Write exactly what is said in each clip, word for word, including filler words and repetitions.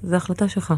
זה החלטה שלך.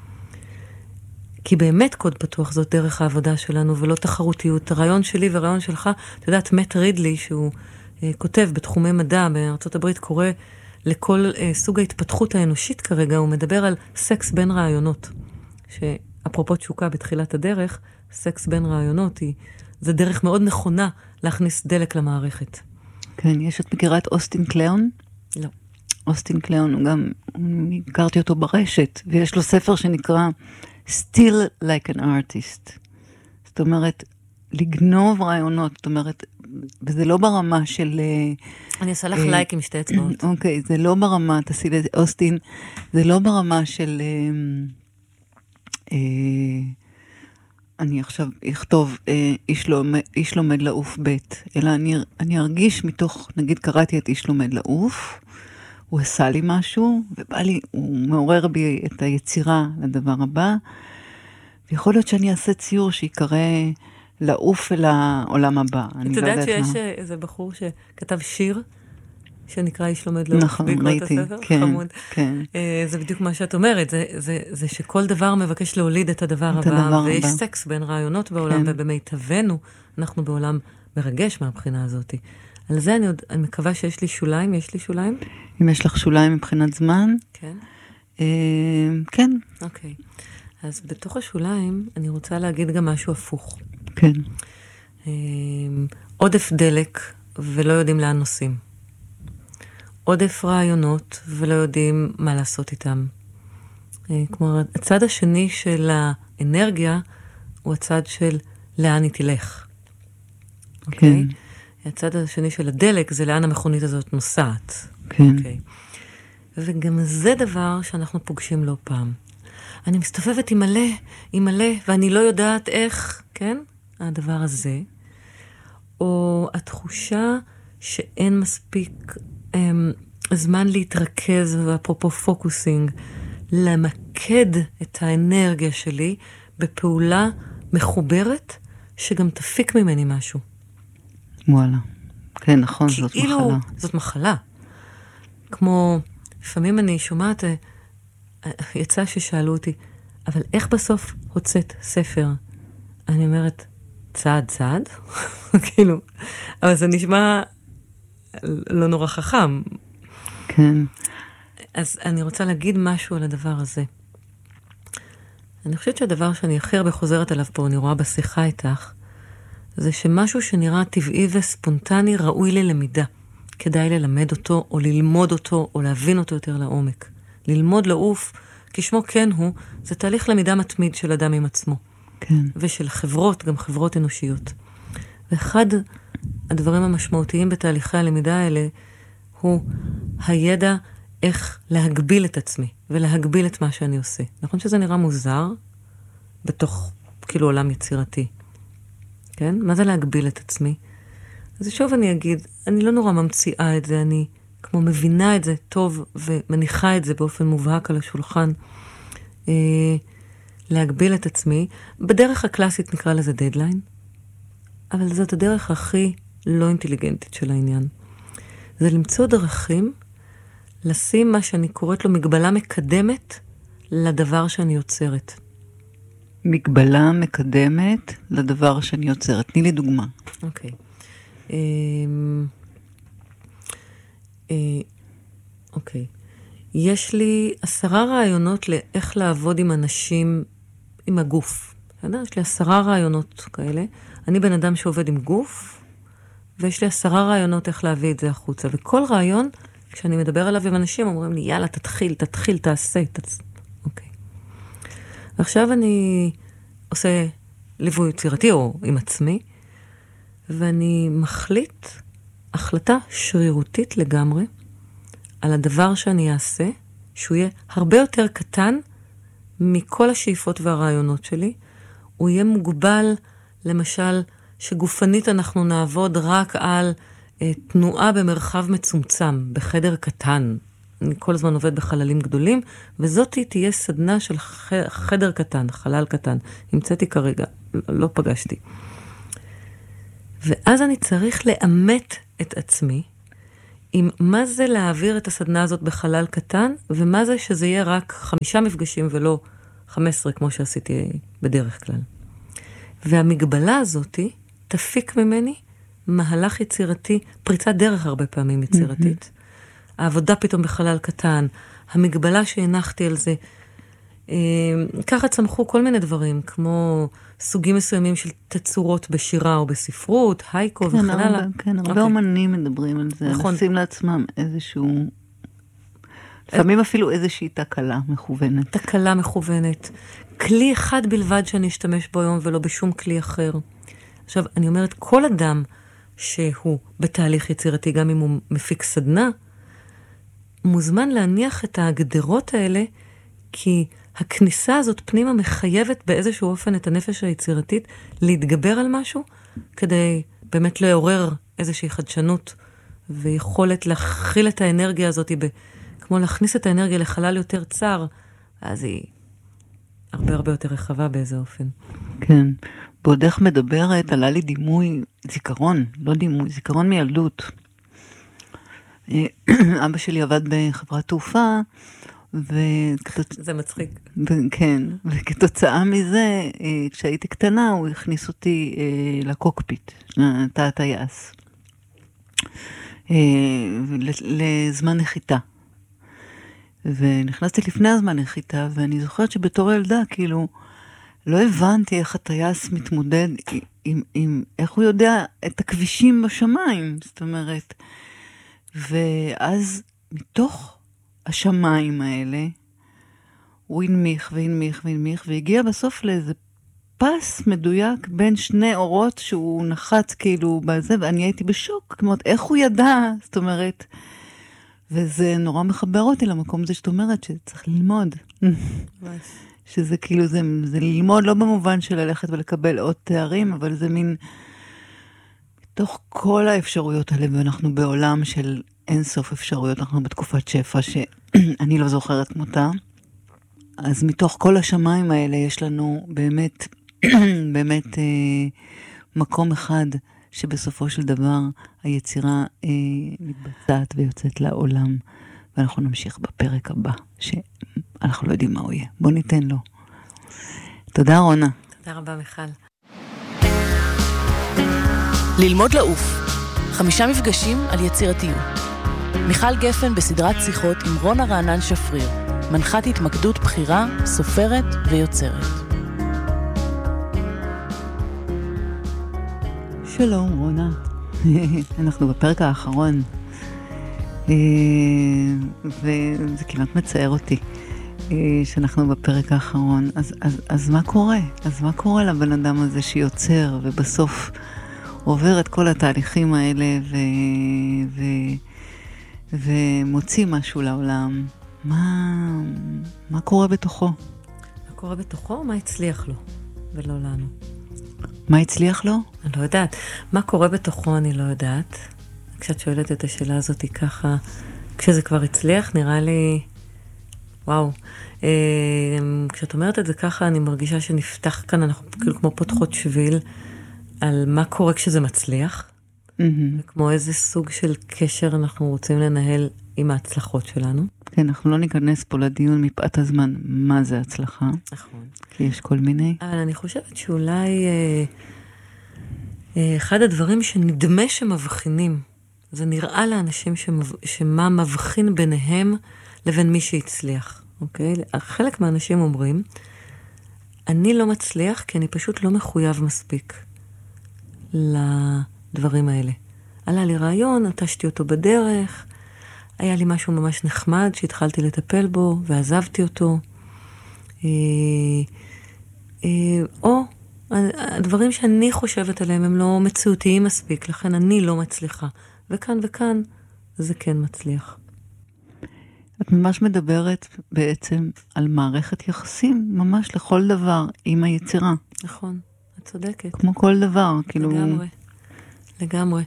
כי באמת קוד פתוח זאת דרך העבודה שלנו, ולא תחרותיות. הרעיון שלי והרעיון שלך, אתה יודעת, מאט רידלי, שהוא אה, כותב בתחומי מדע בארצות הברית, קורא לכל אה, סוג ההתפתחות האנושית כרגע, הוא מדבר על סקס בין רעיונות. שאפרופו תשוקה בתחילת הדרך, סקס בין רעיונות היא, זה דרך מאוד נכונה להכניס דלק למערכת. כן, יש את מכירה את אוסטין קליון? לא. אוסטין קליון, הוא גם, הכרתי אותו ברשת, ויש לו ספר שנקרא Still Like an Artist. זאת אומרת, לגנוב רעיונות, זאת אומרת, וזה לא ברמה של... אני אעשה לך לייק עם שתי אצבעות. אוקיי, זה לא ברמה, תעשי אוסטין, זה לא ברמה של... אני עכשיו אכתוב, איש לומד לעוף בית, אלא אני, אני ארגיש מתוך, נגיד קראתי את איש לומד לעוף, הוא עשה לי משהו, ובא לי, הוא מעורר בי את היצירה לדבר הבא, ויכול להיות שאני אעשה ציור שיקרא לעוף אל העולם הבא. את יודעת שיש איזה בחור שכתב שיר, שנקרא איש לומד לעוף, נכון, ראיתי, כן, חמוד. כן. זה בדיוק מה שאת אומרת, זה, זה, זה שכל דבר מבקש להוליד את הדבר את הבא, הדבר ויש הבא. סקס בין רעיונות בעולם, כן. ובמיטבנו, אנחנו בעולם מרגש מהבחינה הזאת. על זה אני, עוד, אני מקווה שיש לי שוליים, יש לי שוליים? אם יש לך שוליים מבחינת זמן? כן. אה, כן. אוקיי. אז בתוך השוליים, אני רוצה להגיד גם משהו הפוך. כן. אה, עודף דלק, ולא יודעים לאן נוסעים. עודף רעיונות, ולא יודעים מה לעשות איתם. כלומר, הצד השני של האנרגיה, הוא הצד של לאן היא תלך. כן. Okay? הצד השני של הדלק, זה לאן המכונית הזאת נוסעת. כן. Okay. וגם זה דבר שאנחנו פוגשים לא פעם. אני מסתובבת עם מלא, עם מלא, ואני לא יודעת איך, כן? הדבר הזה. או התחושה שאין מספיק... זמן להתרכז, ואפרופו פוקוסינג, למקד את האנרגיה שלי בפעולה מחוברת, שגם תפיק ממני משהו. וואלה. כן, נכון, זאת כאילו, מחלה. זאת מחלה. כמו, לפעמים אני שומעת, יצא ששאלו אותי, אבל איך בסוף הוצאת ספר? אני אומרת, צעד צעד? כאילו, אבל זה נשמע... לא נורא חכם. כן. אז אני רוצה להגיד משהו על הדבר הזה. אני חושבת שהדבר שאני הכי הרבה חוזרת עליו פה, אני רואה בשיחה איתך, זה שמשהו שנראה טבעי וספונטני ראוי ללמידה. כדאי ללמד אותו, או ללמוד אותו, או להבין אותו יותר לעומק. ללמוד לעוף, כשמו כן הוא, זה תהליך למידה מתמיד של אדם עם עצמו. כן. ושל חברות, גם חברות אנושיות. ואחד הדברים המשמעותיים בתהליכי הלמידה האלה, הוא הידע איך להגביל את עצמי, ולהגביל את מה שאני עושה. נכון שזה נראה מוזר, בתוך כאילו עולם יצירתי. כן? מה זה להגביל את עצמי? אז שוב אני אגיד, אני לא נורא ממציאה את זה, אני כמו מבינה את זה טוב, ומניחה את זה באופן מובהק על השולחן, אה, להגביל את עצמי. בדרך הקלאסית נקרא לזה דדליין, אבל זאת הדרך הכי לא אינטליגנטית של העניין. זה למצוא דרכים, לשים מה שאני קוראת לו מגבלה מקדמת לדבר שאני יוצרת. מגבלה מקדמת לדבר שאני יוצרת. תני לי דוגמה. אוקיי. אוקיי. יש לי עשרה רעיונות לאיך לעבוד עם אנשים, עם הגוף. יש לי עשרה רעיונות כאלה. אני בן אדם שעובד עם גוף, ויש לי עשרה רעיונות איך להביא את זה החוצה. וכל רעיון, כשאני מדבר עליו עם אנשים, אומרים לי, יאללה, תתחיל, תתחיל, תעשה. תצ... אוקיי. ועכשיו אני עושה ליווי יצירתי, או עם עצמי, ואני מחליט החלטה שרירותית לגמרי, על הדבר שאני אעשה, שהוא יהיה הרבה יותר קטן מכל השאיפות והרעיונות שלי. הוא יהיה מוגבל, למשל, שגופנית אנחנו נעבוד רק על אה, תנועה במרחב מצומצם, בחדר קטן. אני כל הזמן עובד בחללים גדולים, וזאת תהיה סדנה של ח... חדר קטן, חלל קטן. המצאתי כרגע, לא פגשתי. ואז אני צריך לאמת את עצמי עם מה זה להעביר את הסדנה הזאת בחלל קטן, ומה זה שזה יהיה רק חמישה מפגשים ולא חמש עשרה, כמו שעשיתי בדרך כלל. והמגבלה הזאת תפיק ממני מהלך יצירתי, פריצת דרך הרבה פעמים יצירתית. העבודה פתאום בחלל קטן, המגבלה שהנחתי על זה, ככה צמחו כל מיני דברים, כמו סוגים מסוימים של תצורות בשירה או בספרות, הייקו וכן הלאה. כן, הרבה אומנים מדברים על זה, נשים לעצמם איזשהו, לפעמים אפילו איזושהי תקלה מכוונת. תקלה מכוונת. כלי אחד בלבד שאני אשתמש בו היום ולא בשום כלי אחר. עכשיו, אני אומרת, כל אדם שהוא בתהליך יצירתי, גם אם הוא מפיק סדנה, מוזמן להניח את ההגדרות האלה, כי הכניסה הזאת פנימה מחייבת באיזשהו אופן את הנפש היצירתית להתגבר על משהו, כדי באמת לעורר איזושהי חדשנות ויכולת להכיל את האנרגיה הזאת, ב... כמו להכניס את האנרגיה לחלל יותר צר, אז היא הרבה הרבה יותר רחבה באיזה אופן. כן, בעודך מדברת, עלה לי דימוי, זיכרון, לא דימוי, זיכרון מילדות. אבא שלי עבד בחברת תעופה, וכתוצ... זה מצחיק. כן, וכתוצאה מזה, כשהייתי קטנה, הוא הכניס אותי לקוקפיט, תא הטייס, לזמן נחיתה. ונכנסתי לפני הזמן נחיתה, ואני זוכרת שבתור ילדה, כאילו, לא הבנתי איך הטייס מתמודד עם, עם, איך הוא יודע את הכבישים בשמיים, זאת אומרת. ואז מתוך השמיים האלה, הוא הנמיך והנמיך והנמיך, והגיע בסוף לאיזה פס מדויק בין שני אורות שהוא נחת כאילו בזה, ואני הייתי בשוק, כמו איך הוא ידע, זאת אומרת, וזה נורא מחבר אותי למקום הזה שאת אומרת שצריך ללמוד. שזה כאילו, זה, זה ללמוד לא במובן של ללכת ולקבל עוד תארים, אבל זה מין, מתוך כל האפשרויות האלה, ואנחנו בעולם של אין סוף אפשרויות, אנחנו בתקופת שפע שאני לא זוכרת כמותה, אז מתוך כל השמיים האלה יש לנו באמת, באמת אה, מקום אחד שבסופו של דבר היצירה אה, מתבצעת ויוצאת לעולם, ואנחנו נמשיך בפרק הבא, שאנחנו לא יודעים מה הוא יהיה. בוא ניתן לו. תודה רונה. תודה רבה מיכל. ללמוד לעוף. חמישה מפגשים על יצירתיות. מיכל גפן בסדרת שיחות עם רונה רענן שפריר, מנחת התמקדות בחירה, סופרת ויוצרת. שלום רונה. אנחנו בפרק האחרון. וזה כמעט מצער אותי שאנחנו בפרק האחרון. אז, אז, אז מה קורה? אז מה קורה לבן אדם הזה שיוצר ובסוף עובר את כל התהליכים האלה ו... ו... ומוציא משהו לעולם? מה, מה קורה בתוכו? מה קורה בתוכו? מה הצליח לו ולא לנו? מה הצליח לו? אני לא יודעת. מה קורה בתוכו אני לא יודעת. כשאת שואלת את השאלה הזאת ככה, כשזה כבר הצליח, נראה לי, וואו. כשאת אומרת את זה ככה, אני מרגישה שנפתח כאן, אנחנו כאילו כמו פותחות שביל, על מה קורה כשזה מצליח, וכמו איזה סוג של קשר אנחנו רוצים לנהל עם ההצלחות שלנו. כן, אנחנו לא ניכנס פה לדיון מפאת הזמן, מה זה הצלחה. נכון. כי יש כל מיני. אבל אני חושבת שאולי אה, אה, אחד הדברים שנדמה שמבחינים, זה נראה לאנשים שמב... שמה מבחין ביניהם לבין מי שהצליח, אוקיי? חלק מהאנשים אומרים, אני לא מצליח כי אני פשוט לא מחויב מספיק לדברים האלה. עלה לי רעיון, נטשתי אותו בדרך, היה לי משהו ממש נחמד שהתחלתי לטפל בו ועזבתי אותו. או הדברים שאני חושבת עליהם הם לא מציאותיים מספיק, לכן אני לא מצליחה. וכאן וכאן זה כן מצליח. את ממש מדברת בעצם על מערכת יחסים, ממש לכל דבר עם היצירה. נכון, את צודקת. כמו כל דבר, כאילו... לגמרי, לגמרי.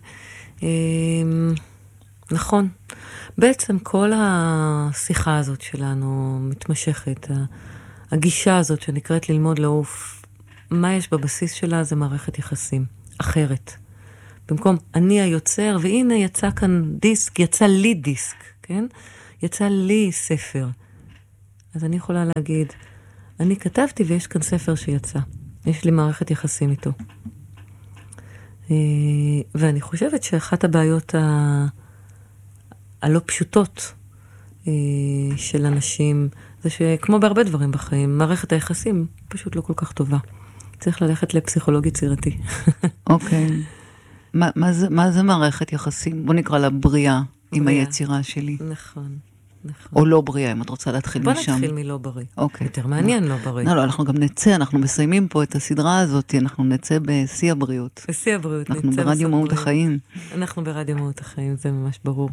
נכון. בעצם כל השיחה הזאת שלנו מתמשכת, הגישה הזאת שנקראת ללמוד לעוף, מה יש בבסיס שלה זה מערכת יחסים אחרת. במקום אני היוצר, והנה יצא כאן דיסק, יצא לי דיסק, כן? יצא לי ספר. אז אני יכולה להגיד, אני כתבתי ויש כאן ספר שיצא. יש לי מערכת יחסים איתו. ואני חושבת שאחת הבעיות ה... הלא פשוטות של אנשים, זה שכמו בהרבה דברים בחיים, מערכת היחסים פשוט לא כל כך טובה. צריך ללכת לפסיכולוג יצירתי. אוקיי. מה, מה זה, מה זה מערכת יחסים? בוא נקרא לה בריאה, עם היצירה שלי. נכון, נכון. או לא בריאה, אם את רוצה להתחיל בוא משם. בוא נתחיל מלא בריא. אוקיי. יותר מעניין לא בריא. לא, לא, אנחנו גם נצא, אנחנו מסיימים פה את הסדרה הזאת, אנחנו נצא בשיא הבריאות. בשיא הבריאות, אנחנו ברדיו מהות החיים. אנחנו ברדיו מהות החיים, זה ממש ברור.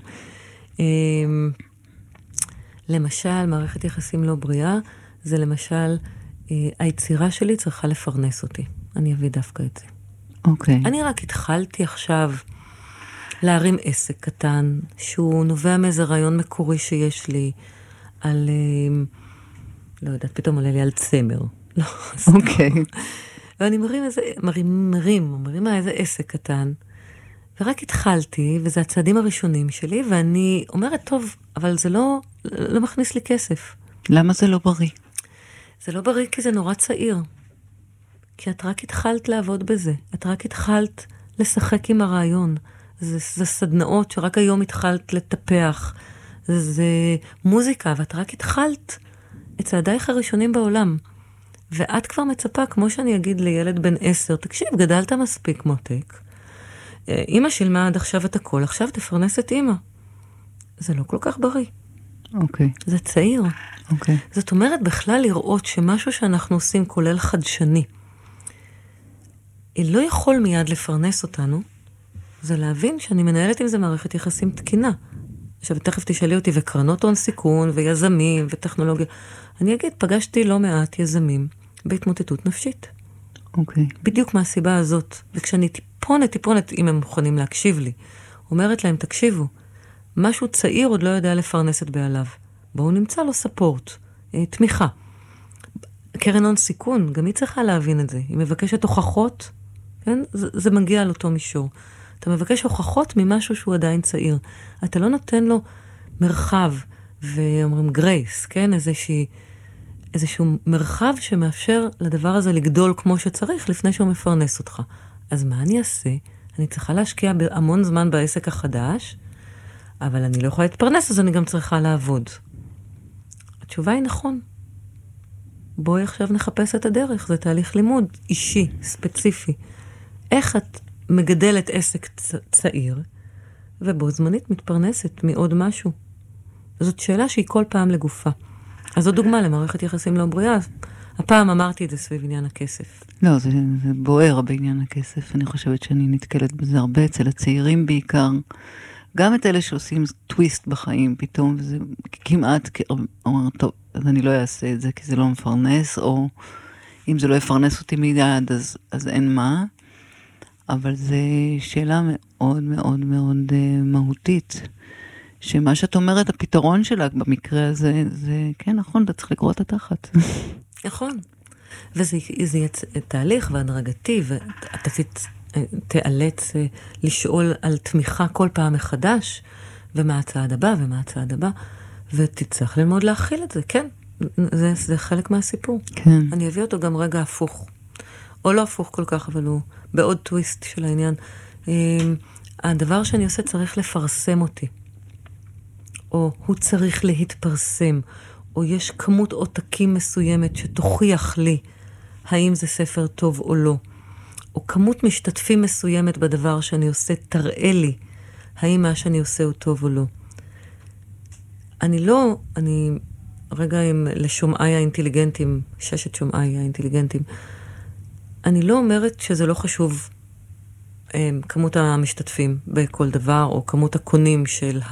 למשל, מערכת יחסים לא בריאה, זה למשל, היצירה שלי צריכה לפרנס אותי. אני אביא דווקא את זה. אוקיי. אני רק התחלתי עכשיו להרים עסק קטן, שהוא נובע מאיזה רעיון מקורי שיש לי, על, לא יודעת, פתאום עולה לי על צמר. לא, אוקיי. ואני מרים איזה, מרים, מרים, מרים איזה עסק קטן, ורק התחלתי, וזה הצעדים הראשונים שלי, ואני אומרת, טוב, אבל זה לא, לא מכניס לי כסף. למה זה לא בריא? זה לא בריא כי זה נורא צעיר. כי את רק התחלת לעבוד בזה. את רק התחלת לשחק עם הרעיון. זה, זה סדנאות שרק היום התחלת לטפח. זה, זה מוזיקה, ואת רק התחלת את צעדייך הראשונים בעולם. ואת כבר מצפה, כמו שאני אגיד לילד בן עשר, תקשיב, גדלת מספיק מותק. אמא שילמה עד עכשיו את הכל, עכשיו תפרנס את אמא. זה לא כל כך בריא. אוקיי. זה צעיר. אוקיי. זאת אומרת, בכלל לראות שמשהו שאנחנו עושים כולל חדשני, לא יכול מיד לפרנס אותנו, זה להבין שאני מנהלת עם זה מערכת יחסים תקינה. עכשיו, תכף תשאלי אותי, וקרנות הון סיכון, ויזמים, וטכנולוגיה. אני אגיד, פגשתי לא מעט יזמים בהתמוטטות נפשית. אוקיי. בדיוק מהסיבה הזאת. וכשאני טיפונת, טיפונת, אם הם מוכנים להקשיב לי, אומרת להם, תקשיבו, משהו צעיר עוד לא יודע לפרנס את בעליו. בואו נמצא לו ספורט, תמיכה. קרן הון סיכון, גם היא צריכה להבין את זה. היא מבקשת הוכחות, כן? זה, זה מגיע על אותו מישור. אתה מבקש הוכחות ממשהו שהוא עדיין צעיר. אתה לא נותן לו מרחב, ואומרים גרייס, כן? איזושהי, איזשהו מרחב שמאפשר לדבר הזה לגדול כמו שצריך, לפני שהוא מפרנס אותך. אז מה אני אעשה? אני צריכה להשקיע המון זמן בעסק החדש, אבל אני לא יכולה להתפרנס, אז אני גם צריכה לעבוד. התשובה היא נכון. בואי עכשיו נחפש את הדרך, זה תהליך לימוד אישי, ספציפי. איך את מגדלת עסק צ- צעיר, ובו זמנית מתפרנסת מעוד משהו? זאת שאלה שהיא כל פעם לגופה. אז זו דוגמה למערכת יחסים לא בריאה. הפעם אמרתי את זה סביב עניין הכסף. לא, זה, זה בוער בעניין הכסף. אני חושבת שאני נתקלת בזה הרבה אצל הצעירים בעיקר. גם את אלה שעושים טוויסט בחיים פתאום, וזה כמעט, אומר, טוב, אז אני לא אעשה את זה, כי זה לא מפרנס, או אם זה לא יפרנס אותי מיד, אז, אז אין מה. אבל זו שאלה מאוד מאוד מאוד uh, מהותית, שמה שאת אומרת, הפתרון שלה במקרה הזה, זה, כן, נכון, אתה צריך לקרוא את התחת. נכון. וזה זה יצ... תהליך והדרגתי, ואתה תיאלץ לשאול על תמיכה כל פעם מחדש, ומה הצעד הבא, ומה הצעד הבא, ותצטרך ללמוד להכיל את זה, כן. זה, זה חלק מהסיפור. כן. אני אביא אותו גם רגע הפוך. או לא הפוך כל כך, אבל הוא בעוד טוויסט של העניין. הדבר שאני עושה צריך לפרסם אותי. או הוא צריך להתפרסם. או יש כמות עותקים מסוימת שתוכיח לי האם זה ספר טוב או לא. או כמות משתתפים מסוימת בדבר שאני עושה תראה לי האם מה שאני עושה הוא טוב או לא. אני לא, אני רגע עם לשומעי האינטליגנטים, ששת שומעי האינטליגנטים, אני לא אומרת שזה לא חשוב כמות המשתתפים בכל דבר, או כמות הקונים של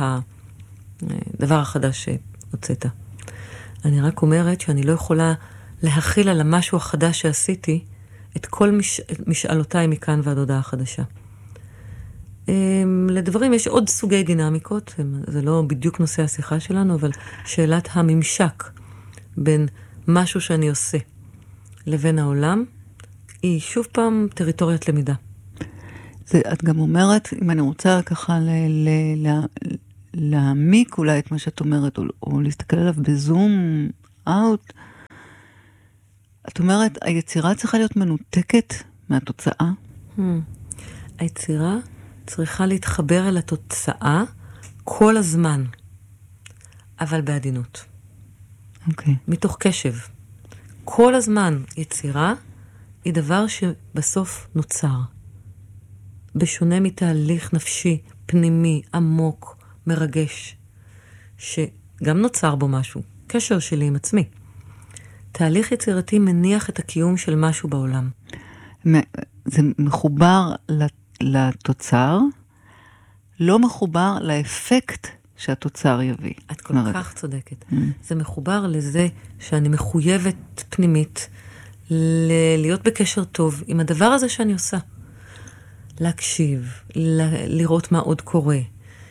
הדבר החדש שהוצאת. אני רק אומרת שאני לא יכולה להכיל על המשהו החדש שעשיתי את כל מש... משאלותיי מכאן ועד הודעה החדשה. לדברים יש עוד סוגי דינמיקות, זה לא בדיוק נושא השיחה שלנו, אבל שאלת הממשק בין משהו שאני עושה לבין העולם, היא שוב פעם טריטוריית למידה. זה, את גם אומרת, אם אני רוצה ככה ל, ל, ל, להעמיק אולי את מה שאת אומרת, או, או להסתכל עליו בזום אאוט, את אומרת, היצירה צריכה להיות מנותקת מהתוצאה? Hmm. היצירה צריכה להתחבר אל התוצאה כל הזמן, אבל בעדינות. אוקיי. Okay. מתוך קשב. כל הזמן יצירה היא דבר שבסוף נוצר. בשונה מתהליך נפשי, פנימי, עמוק, מרגש, שגם נוצר בו משהו, קשר שלי עם עצמי. תהליך יצירתי מניח את הקיום של משהו בעולם. זה מחובר לתוצר, לא מחובר לאפקט שהתוצר יביא. את כל כך צודקת. זה מחובר לזה שאני מחויבת פנימית להיות בקשר טוב עם הדבר הזה שאני עושה. להקשיב, לראות מה עוד קורה,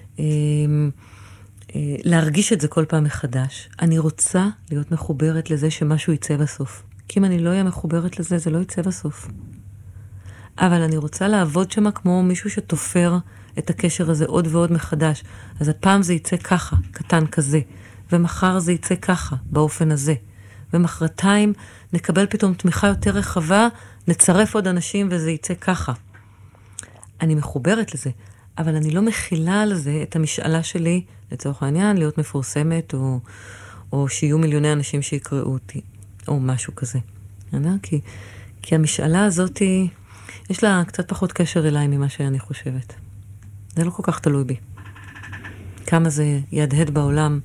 להרגיש את זה כל פעם מחדש. אני רוצה להיות מחוברת לזה שמשהו יצא בסוף. כי אם אני לא אהיה מחוברת לזה, זה לא יצא בסוף. אבל אני רוצה לעבוד שמה כמו מישהו שתופר את הקשר הזה עוד ועוד מחדש. אז הפעם זה יצא ככה, קטן כזה, ומחר זה יצא ככה, באופן הזה. ומחרתיים נקבל פתאום תמיכה יותר רחבה, נצרף עוד אנשים וזה יצא ככה. אני מחוברת לזה, אבל אני לא מכילה על זה את המשאלה שלי, לצורך העניין, להיות מפורסמת, או, או שיהיו מיליוני אנשים שיקראו אותי, או משהו כזה. כי, כי המשאלה הזאת, יש לה קצת פחות קשר אליי ממה שאני חושבת. זה לא כל כך תלוי בי. כמה זה ידהד בעולם.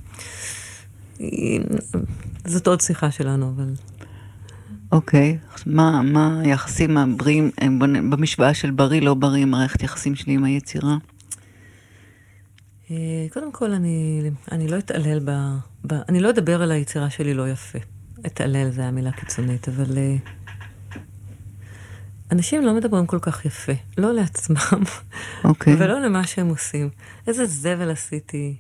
זאת עוד שיחה שלנו, אבל... אוקיי, מה, מה היחסים הבריאים, במשוואה של בריא, לא בריא, מערכת יחסים שלי עם היצירה? קודם כל, אני, אני לא אתעלל ב, ב... אני לא אדבר על היצירה שלי לא יפה. אתעלל, זה המילה קיצונית, אבל... אנשים לא מדברים כל כך יפה, לא לעצמם, אוקיי. ולא למה שהם עושים. איזה זבל עשיתי.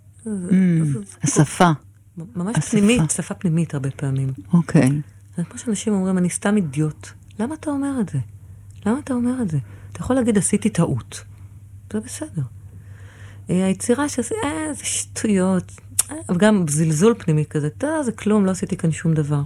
השפה. ממש פנימית, שפה פנימית הרבה פעמים. אוקיי. זה כמו שאנשים אומרים, אני סתם אידיוט. למה אתה אומר את זה? למה אתה אומר את זה? אתה יכול להגיד, עשיתי טעות. זה בסדר. היצירה שעשי, אה, זה שטויות. אבל גם זלזול פנימי כזה, זה כלום, לא עשיתי כאן שום דבר.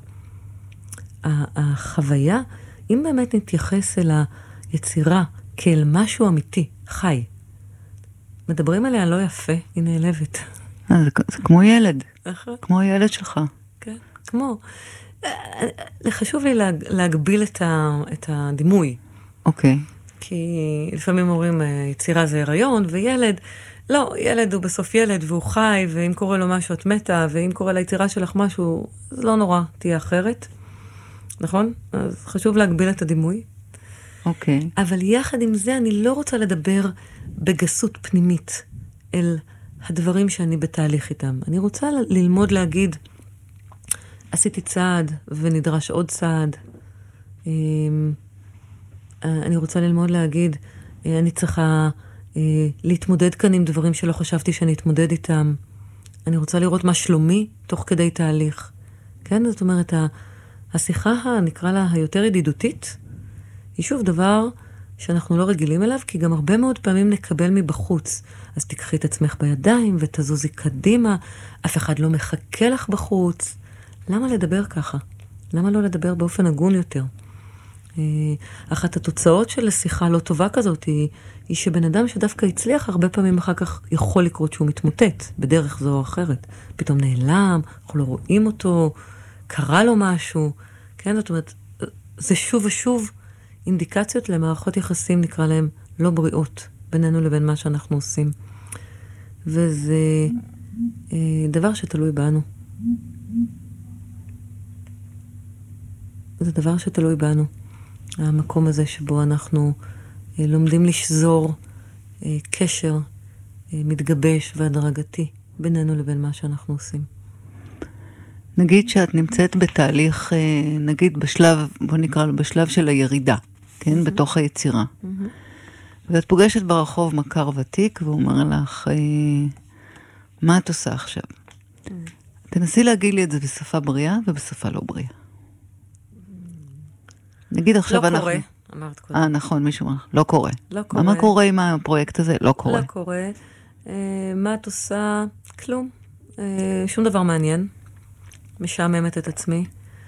החוויה, אם באמת נתייחס אל היצירה כאל משהו אמיתי, חי, מדברים עליה לא יפה, היא נעלבת. זה, זה כמו ילד. נכון. כמו הילד שלך. כן, כמו... חשוב לי להג, להגביל את, ה, את הדימוי. אוקיי. כי לפעמים אומרים, יצירה זה הריון, וילד, לא, ילד הוא בסוף ילד, והוא חי, ואם קורה לו משהו את מתה, ואם קורה ליצירה שלך משהו, זה לא נורא, תהיה אחרת. נכון? אז חשוב להגביל את הדימוי. אוקיי. אבל יחד עם זה, אני לא רוצה לדבר בגסות פנימית אל הדברים שאני בתהליך איתם. אני רוצה ללמוד להגיד, עשיתי צעד ונדרש עוד צעד. אני רוצה ללמוד להגיד, אני צריכה להתמודד כאן עם דברים שלא חשבתי שאני אתמודד איתם. אני רוצה לראות מה שלומי תוך כדי תהליך. כן? זאת אומרת, השיחה, נקרא לה היותר ידידותית, היא שוב דבר שאנחנו לא רגילים אליו, כי גם הרבה מאוד פעמים נקבל מבחוץ. אז תקחי את עצמך בידיים ותזוזי קדימה, אף אחד לא מחכה לך בחוץ. למה לדבר ככה? למה לא לדבר באופן הגון יותר? אחת התוצאות של השיחה לא טובה כזאת היא, היא שבן אדם שדווקא הצליח הרבה פעמים אחר כך יכול לקרות שהוא מתמוטט בדרך זו או אחרת. פתאום נעלם, אנחנו לא רואים אותו, קרה לו משהו. כן, זאת אומרת, זה שוב ושוב אינדיקציות למערכות יחסים, נקרא להם, לא בריאות, בינינו לבין מה שאנחנו עושים. וזה אה, דבר שתלוי בנו. זה דבר שתלוי בנו. המקום הזה שבו אנחנו אה, לומדים לשזור אה, קשר אה, מתגבש והדרגתי בינינו לבין מה שאנחנו עושים. נגיד שאת נמצאת בתהליך, נגיד בשלב, בוא נקרא לו, בשלב של הירידה, כן? Mm-hmm. בתוך היצירה. Mm-hmm. ואת פוגשת ברחוב מכר ותיק, והוא אומר לך, מה את עושה עכשיו? Mm-hmm. תנסי להגיד לי את זה בשפה בריאה ובשפה לא בריאה. Mm-hmm. נגיד עכשיו לא אנחנו... קורה. אמרת קודם. אה, נכון, מישהו אמר, לא קורה. לא קורה. מה קורה עם הפרויקט הזה? לא קורה. לא קורה. אה, מה את עושה? כלום. אה, שום דבר מעניין. משעממת את עצמי.